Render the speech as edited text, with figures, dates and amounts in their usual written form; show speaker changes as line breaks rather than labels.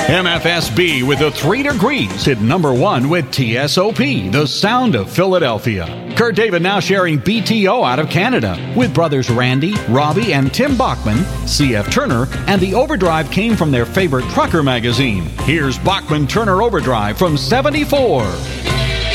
MFSB with the 3 Degrees hit number 1 with TSOP, The Sound of Philadelphia. Kurt David now sharing BTO out of Canada with brothers Randy, Robbie, and Tim Bachman, CF Turner, and the Overdrive came from their favorite trucker magazine. Here's Bachman Turner Overdrive from 74.